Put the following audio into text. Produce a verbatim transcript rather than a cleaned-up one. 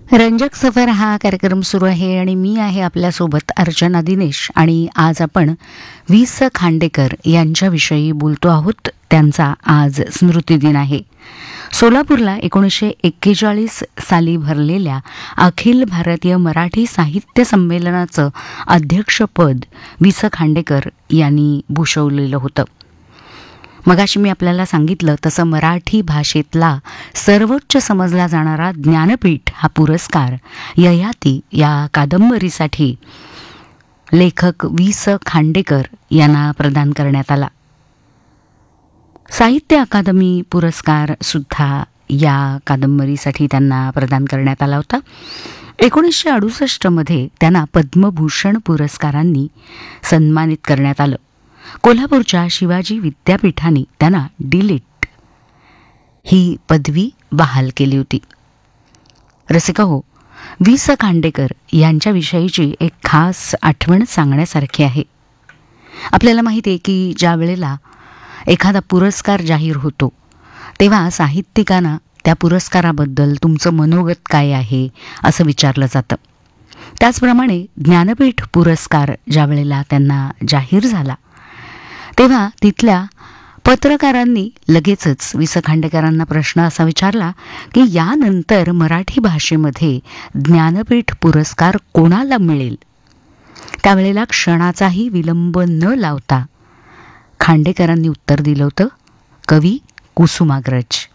रंजक सफर हा कार्यक्रम सुरू आहे आणि मी आहे आपल्यासोबत अर्चना दिनेश. आणि आज आपण वि स खांडेकर यांच्याविषयी बोलतो आहोत. त्यांचा आज स्मृतिदिन आहे. सोलापूरला एकोणीसशे एक्केचाळीस साली भरलेल्या अखिल भारतीय मराठी साहित्य संमेलनाचं अध्यक्षपद वि स खांडेकर यांनी भूषवलेलं होतं. मगाशी मी आपल्याला सांगितलं तसं मराठी भाषेतला सर्वोच्च समजला जाणारा ज्ञानपीठ हा पुरस्कार ययाती या कादंबरीसाठी लेखक वि स खांडेकर यांना प्रदान करण्यात आला. साहित्य अकादमी पुरस्कार सुद्धा या कादंबरीसाठी त्यांना प्रदान करण्यात आला होता. एकोणीसशे अडुसष्टमध्ये त्यांना पद्मभूषण पुरस्कारांनी सन्मानित करण्यात आलं. कोल्हापूरच्या शिवाजी विद्यापीठाने त्यांना डिलिट ही पदवी बहाल केली होती. रसिको, वि स खांडेकर यांच्याविषयीची एक खास आठवण सांगण्यासारखी आहे. आपल्याला माहिती आहे की ज्या वेळेला एखादा पुरस्कार जाहीर होतो तेव्हा साहित्यिकांना त्या पुरस्काराबद्दल तुमचं मनोगत काय आहे असं विचारलं जातं. त्याचप्रमाणे ज्ञानपीठ पुरस्कार ज्या वेळेला त्यांना जाहीर झाला तेव्हा तिथल्या पत्रकारांनी लगेचच वि स खांडेकरांना प्रश्न असा विचारला की यानंतर मराठी भाषेमध्ये ज्ञानपीठ पुरस्कार कोणाला मिळेल. त्यावेळेला क्षणाचाही विलंब न लावता खांडेकरांनी उत्तर दिलं होतं, कवी कुसुमाग्रज.